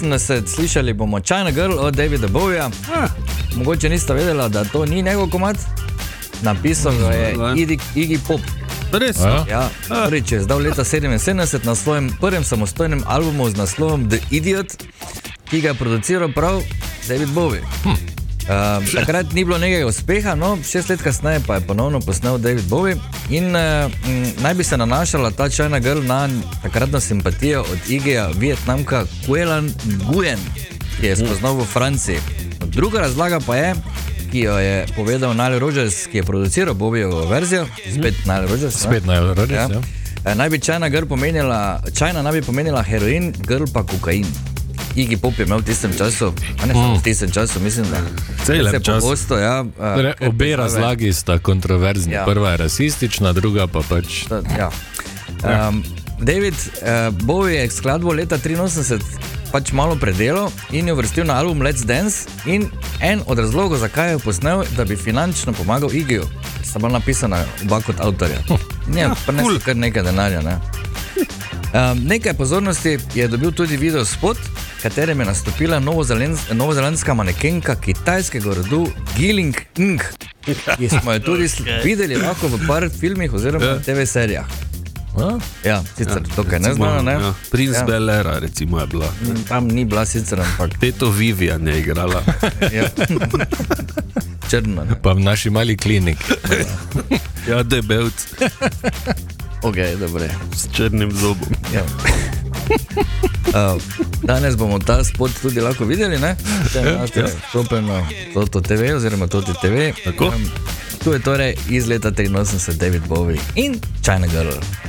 1983 slišali bomo China Girl od Davida Bowieja. Mogoče niste vedela, da to ni njegov komad. Napisal ga je Iggy Pop. Res? Ja, prvič je zdal leta 1977 na svojem prvem samostojnem albumu z naslovom The Idiot, ki ga je produciral prav David Bowie. Takrat ni bilo nekega uspeha, no, 6 let kasneje pa je ponovno posnel David Bowie in naj bi se nanašala ta China Girl na takratno simpatijo od Iggyja Vietnamka Quyen Nguyen, ki je spoznal v Franciji. Druga razlaga pa je, ki jo je povedal Nile Rodgers, ki je produciral Bowiejevo verzijo, spet Nile Rodgers. Ja. Naj bi China pomenila heroin, girl pa kokain. Iggy Pop je imel v tistem času, a ne samo v tistem času, mislim, da se pogosto, ja. Obe razlagi sta kontroverzni. Ja. Prva je rasistična, druga pa pač... Ja. David Bowie je skladbo leta 83 pač malo predelal in jo vrstil na album Let's Dance in en od razlogov, zakaj je posnel, da bi finančno pomagal Iggyju. Sta bila napisana oba kot avtorja. Prinesel kar nekaj denarja, ne. Nekaj pozornosti je dobil tudi video spot, katerem je nastopila novozelandska manekenka kitajskega rodu Giling Ng, ki smo jo tudi videli lahko v par filmih oziroma TV serijah. Ja, sicer tukaj neznano, ne? Ja. Prince Bel-Aira recimo je bila. Tam ni bila sicer, ampak... Teto Vivian je igrala. Ja. Črno, ne? Pa v naši mali klinik. Ja, debelc. Ok, dobre. S črnim zobom. Ja. Danes bomo ta spot tudi lahko videli, ne? Šopeno Toto TV oziroma Toto TV. Tako? Tu je torej iz leta 83 David Bowie in China Girl.